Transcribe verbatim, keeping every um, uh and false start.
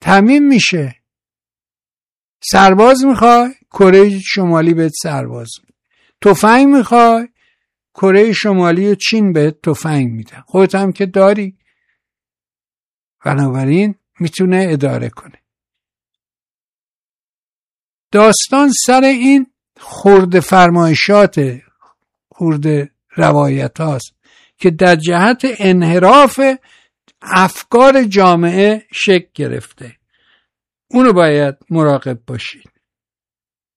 تامین میشه. سرباز میخوای، کره شمالی بهت سرباز میده. تفنگ میخوای، کره شمالی و چین بهت تفنگ میده. خودت هم که داری، بنابراین میتونه اداره کنه. داستان سر این خرد فرمایشات، خرد روایت هاست که در جهت انحراف افکار جامعه شکل گرفته. اونو باید مراقب باشید.